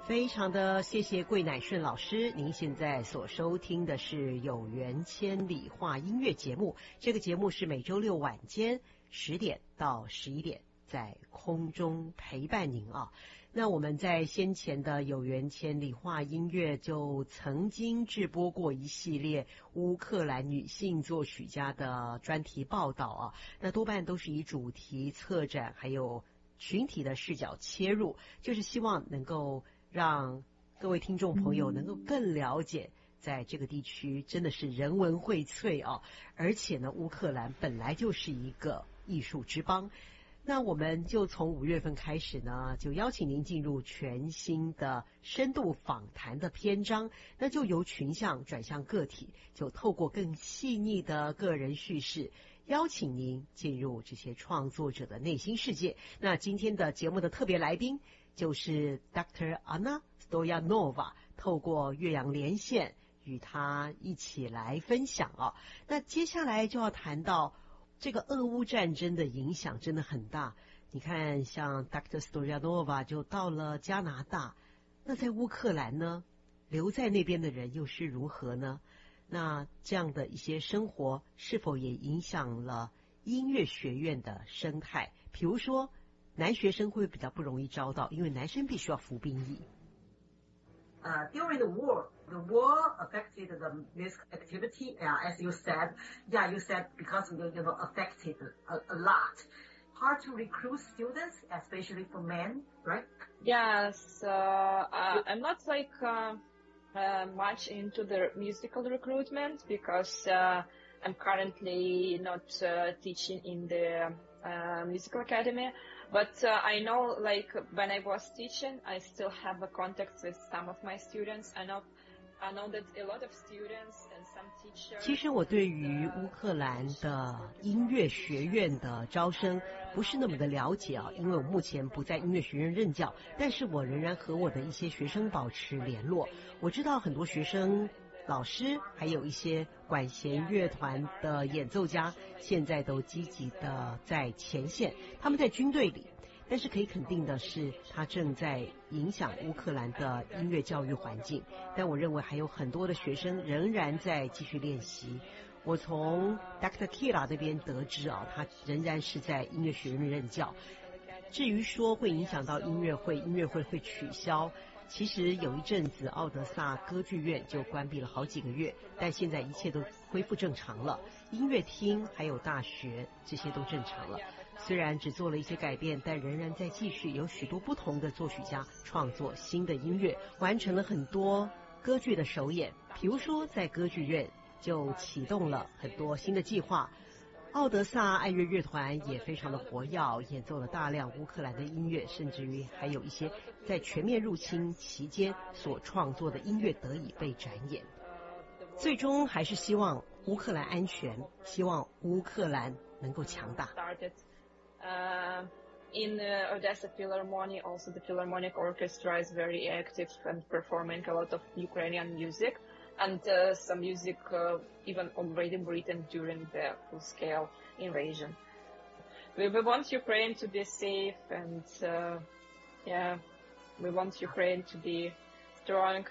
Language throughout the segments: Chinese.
非常的谢谢桂乃顺老师，您现在所收听的是有缘千里话音乐节目，这个节目是每周六晚间10点到11点在空中陪伴您啊。那我们在先前的有缘千里话音乐就曾经制播过一系列乌克兰女性作曲家的专题报道啊，那多半都是以主题、策展还有群体的视角切入，就是希望能够让各位听众朋友能够更了解在这个地区真的是人文荟萃啊，而且呢乌克兰本来就是一个艺术之邦。那我们就从5月份开始呢，就邀请您进入全新的深度访谈的篇章，那就由群像转向个体，就透过更细腻的个人叙事，邀请您进入这些创作者的内心世界。那今天的节目的特别来宾就是 Dr. Anna Stoyanova， 透过岳阳连线与他一起来分享啊。那接下来就要谈到这个俄乌战争的影响真的很大，你看像 Dr. Stoyanova 就到了加拿大，那在乌克兰呢，留在那边的人又是如何呢？那这样的一些生活是否也影响了音乐学院的生态？比如说男学生会比较不容易招到，因为男生必须要服兵役。 During the war affected the music activity. As you said, you said because affected a lot. Hard to recruit students, especially for men, right? Yes, I'm not much into the musical recruitment because I'm currently not teaching in the musical academy. But I know, when I was teaching, I still have a contact with some of my students. I know that a lot of students and some teachers. 其实我对于乌克兰的音乐学院的招生不是那么的了解啊，因为我目前不在音乐学院任教，但是我仍然和我的一些学生保持联络。我知道很多学生、老师还有一些管弦乐团的演奏家现在都积极的在前线，他们在军队里，但是可以肯定的是它正在影响乌克兰的音乐教育环境，但我认为还有很多的学生仍然在继续练习。我从 Dr. Kira 那边得知啊，他仍然是在音乐学院任教。至于说会影响到音乐会会取消，其实有一阵子奥德萨歌剧院就关闭了好几个月，但现在一切都恢复正常了，音乐厅还有大学这些都正常了。虽然只做了一些改变，但仍然在继续，有许多不同的作曲家创作新的音乐，完成了很多歌剧的首演。比如说在歌剧院就启动了很多新的计划，奥德萨爱乐乐团也非常的活跃，演奏了大量乌克兰的音乐，甚至于还有一些在全面入侵期间所创作的音乐得以被展演。最终还是希望乌克兰安全，希望乌克兰能够强大。 In Odessa Philharmonic, also the Philharmonic Orchestra is very active and performing a lot of Ukrainian music, and some music even already written during the full-scale invasion. We want Ukraine to be safe, and we want Ukraine to be strong.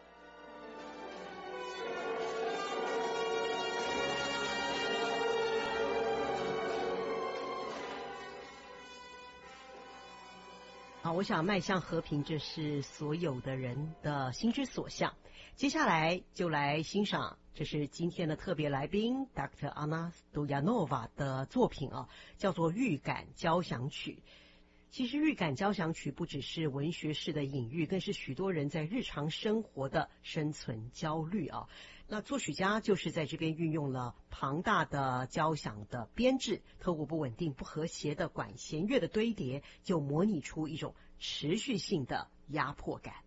我想迈向和平，这是所有的人的心之所向。接下来就来欣赏，这是今天的特别来宾 Dr. Anna Stoyanova 的作品啊，叫做《预感交响曲》。其实预感交响曲不只是文学式的隐喻，更是许多人在日常生活的生存焦虑啊。那作曲家就是在这边运用了庞大的交响的编制，透过不稳定不和谐的管弦乐的堆叠，就模拟出一种持续性的压迫感。